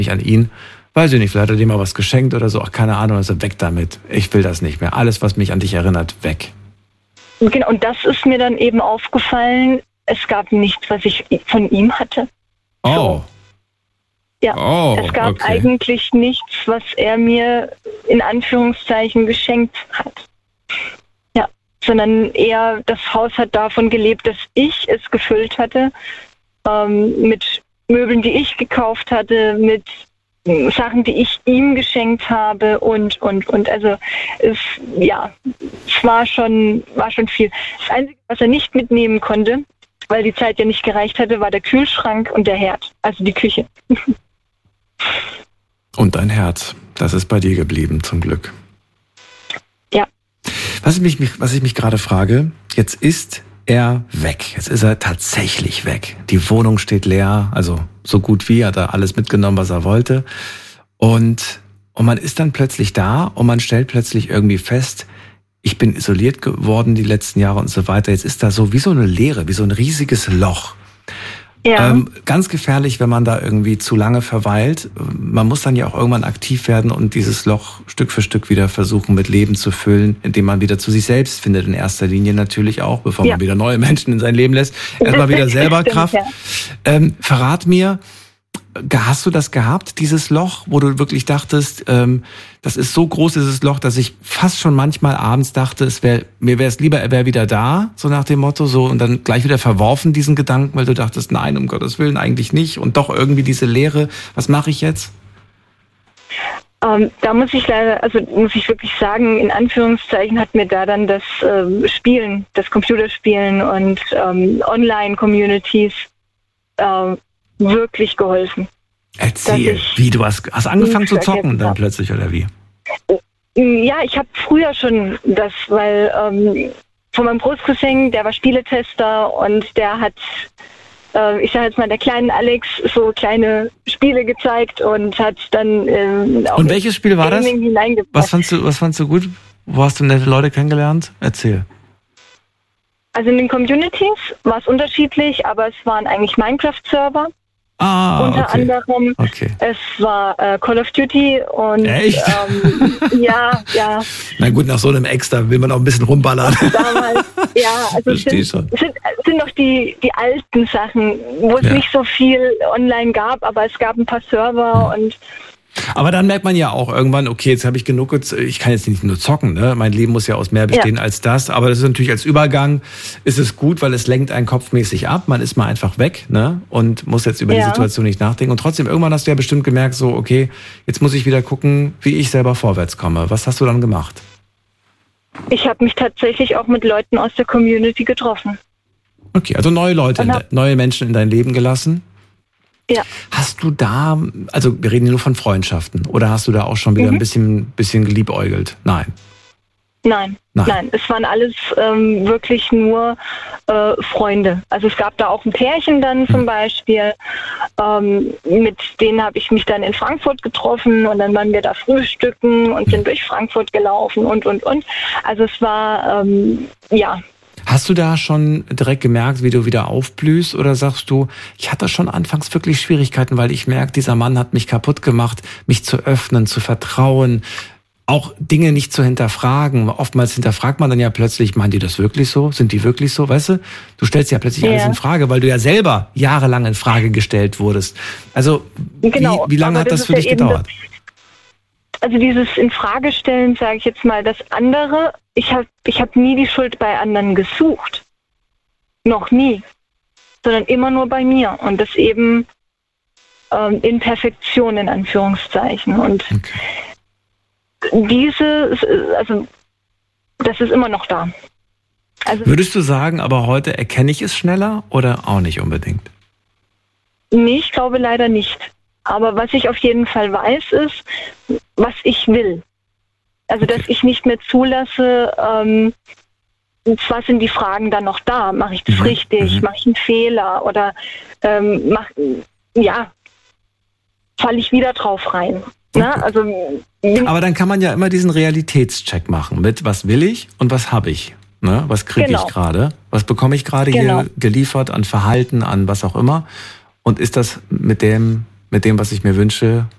an ihn. Weiß ich nicht, vielleicht hat er dir mal was geschenkt oder so. Ach, keine Ahnung, also weg damit. Ich will das nicht mehr. Alles, was mich an dich erinnert, weg. Genau, und das ist mir dann eben aufgefallen. Es gab nichts, was ich von ihm hatte. Oh. So. Ja, es gab eigentlich nichts, was er mir in Anführungszeichen geschenkt hat. Ja, sondern eher das Haus hat davon gelebt, dass ich es gefüllt hatte, mit Möbeln, die ich gekauft hatte, mit Sachen, die ich ihm geschenkt habe und. Also es war schon viel. Das Einzige, was er nicht mitnehmen konnte, weil die Zeit ja nicht gereicht hatte, war der Kühlschrank und der Herd, also die Küche. Und dein Herz, das ist bei dir geblieben, zum Glück. Ja. Was ich mich gerade frage, jetzt ist er weg. Jetzt ist er tatsächlich weg. Die Wohnung steht leer, also so gut wie, hat er alles mitgenommen, was er wollte. Und man ist dann plötzlich da und man stellt plötzlich irgendwie fest, ich bin isoliert geworden die letzten Jahre und so weiter. Jetzt ist da so wie so eine Leere, wie so ein riesiges Loch. Ja. Ganz gefährlich, wenn man da irgendwie zu lange verweilt. Man muss dann ja auch irgendwann aktiv werden und dieses Loch Stück für Stück wieder versuchen mit Leben zu füllen, indem man wieder zu sich selbst findet, in erster Linie natürlich auch, bevor man wieder neue Menschen in sein Leben lässt. Erstmal wieder selber Kraft. Ja. Verrat mir, hast du das gehabt, dieses Loch, wo du wirklich dachtest, das ist so groß, dieses Loch, dass ich fast schon manchmal abends dachte, mir wäre es lieber, er wäre wieder da, so nach dem Motto, so, und dann gleich wieder verworfen, diesen Gedanken, weil du dachtest, nein, um Gottes Willen eigentlich nicht, und doch irgendwie diese Leere, was mache ich jetzt? Da muss ich wirklich sagen, in Anführungszeichen hat mir da dann das Spielen, das Computerspielen und Online-Communities wirklich geholfen. Erzähl, wie du hast angefangen zu zocken dann plötzlich, oder wie? Ja, ich habe früher schon das, weil von meinem Großcousin, der war Spieletester und der hat, ich sage jetzt mal, der kleinen Alex so kleine Spiele gezeigt und hat dann auch und welches Spiel war das? Was fandst du gut? Wo hast du nette Leute kennengelernt? Erzähl. Also in den Communities war es unterschiedlich, aber es waren eigentlich Minecraft-Server. Unter anderem. Okay. Es war Call of Duty und echt? Ja. Na gut, nach so einem Extra will man auch ein bisschen rumballern. Damals, ja, also es sind noch die alten Sachen, wo es nicht so viel online gab, aber es gab ein paar Server und aber dann merkt man ja auch irgendwann, okay, jetzt habe ich genug, ich kann jetzt nicht nur zocken, ne? Mein Leben muss ja aus mehr bestehen als das, aber das ist natürlich als Übergang, ist es gut, weil es lenkt einen kopfmäßig ab, man ist mal einfach weg, ne? Und muss jetzt über die Situation nicht nachdenken und trotzdem, irgendwann hast du ja bestimmt gemerkt, so, okay, jetzt muss ich wieder gucken, wie ich selber vorwärts komme. Was hast du dann gemacht? Ich habe mich tatsächlich auch mit Leuten aus der Community getroffen. Okay, also neue Leute, neue Menschen in dein Leben gelassen? Ja. Hast du da, also wir reden hier nur von Freundschaften, oder hast du da auch schon wieder ein bisschen geliebäugelt? Nein. Nein. Es waren alles wirklich nur Freunde. Also es gab da auch ein Pärchen dann zum Beispiel, mit denen habe ich mich dann in Frankfurt getroffen und dann waren wir da frühstücken und sind durch Frankfurt gelaufen und. Also es war, Hast du da schon direkt gemerkt, wie du wieder aufblühst, oder sagst du, ich hatte schon anfangs wirklich Schwierigkeiten, weil ich merke, dieser Mann hat mich kaputt gemacht, mich zu öffnen, zu vertrauen, auch Dinge nicht zu hinterfragen. Oftmals hinterfragt man dann ja plötzlich, meinen die das wirklich so? Sind die wirklich so? Weißt du, du stellst ja plötzlich alles in Frage, weil du ja selber jahrelang in Frage gestellt wurdest. Also wie lange hat das für dich gedauert? Also dieses Infragestellen, sage ich jetzt mal, das andere, ich hab nie die Schuld bei anderen gesucht. Noch nie. Sondern immer nur bei mir. Und das eben in Perfektion, in Anführungszeichen. Und das ist immer noch da. Also, würdest du sagen, aber heute erkenne ich es schneller oder auch nicht unbedingt? Nee, ich glaube leider nicht. Aber was ich auf jeden Fall weiß, ist, was ich will. Also, dass ich nicht mehr zulasse, zwar sind die Fragen dann noch da, mache ich das richtig, mache ich einen Fehler oder falle ich wieder drauf rein. Ne? Also, aber dann kann man ja immer diesen Realitätscheck machen mit, was will ich und was habe ich. Ne? Was kriege ich gerade? Was bekomme ich gerade hier geliefert an Verhalten, an was auch immer? Und ist das mit dem mit dem, was ich mir wünsche,